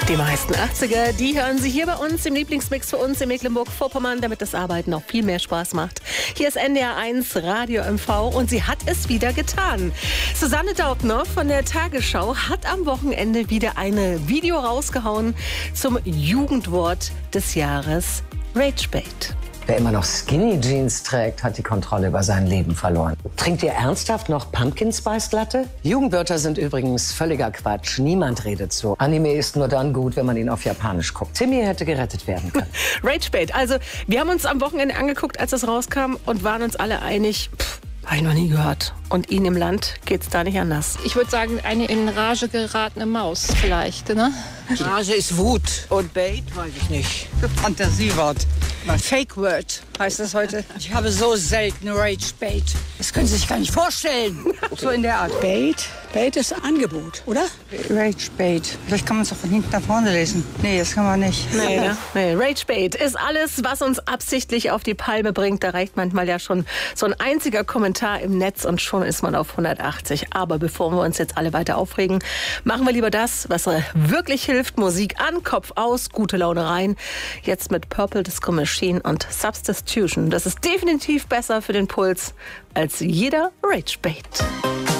Die meisten 80er, die hören Sie hier bei uns im Lieblingsmix für uns in Mecklenburg-Vorpommern, damit das Arbeiten auch viel mehr Spaß macht. Hier ist NDR 1 Radio MV und sie hat es wieder getan. Susanne Daubner von der Tagesschau hat am Wochenende wieder ein Video rausgehauen zum Jugendwort des Jahres: Ragebait. Wer immer noch Skinny Jeans trägt, hat die Kontrolle über sein Leben verloren. Trinkt ihr ernsthaft noch Pumpkin Spice Latte? Jugendwörter sind übrigens völliger Quatsch. Niemand redet so. Anime ist nur dann gut, wenn man ihn auf Japanisch guckt. Timmy hätte gerettet werden können. Ragebait. Also, wir haben uns am Wochenende angeguckt, als das rauskam und waren uns alle einig, habe ich noch nie gehört. Und Ihnen im Land geht's da nicht anders. Ich würde sagen, eine in Rage geratene Maus vielleicht, ne? Rage ist Wut. Und Bait, weiß ich nicht. Fantasiewort. Fake-Word heißt das heute. Ich habe so selten Rage-Bait. Das können Sie sich gar nicht vorstellen. So in der Art. Bait? Bait ist Angebot, oder? Rage-Bait. Vielleicht kann man es auch von hinten nach vorne lesen. Nee, das kann man nicht. Nee, ne? Nee. Ragebait ist alles, was uns absichtlich auf die Palme bringt. Da reicht manchmal ja schon so ein einziger Kommentar im Netz und schon ist man auf 180. Aber bevor wir uns jetzt alle weiter aufregen, machen wir lieber das, was wirklich hilft. Musik an, Kopf aus, gute Laune rein. Jetzt mit Purple Disco Machine und Substitution. Das ist definitiv besser für den Puls als jeder Ragebait.